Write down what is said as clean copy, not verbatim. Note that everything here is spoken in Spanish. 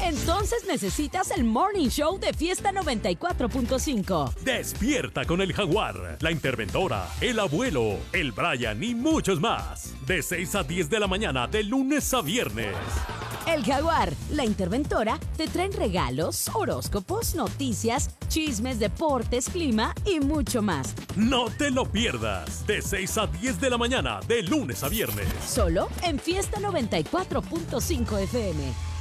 Entonces necesitas el Morning Show de Fiesta 94.5. Despierta con el Jaguar, la interventora, el abuelo, el Brian y muchos más. De 6 a 10 de la mañana, de lunes a viernes. El Jaguar, la interventora, te traen regalos, horóscopos, noticias, chismes, deportes, clima y mucho más. No te lo pierdas. De 6 a 10 de la mañana, de lunes a viernes. Solo en Fiesta 94.5 FM.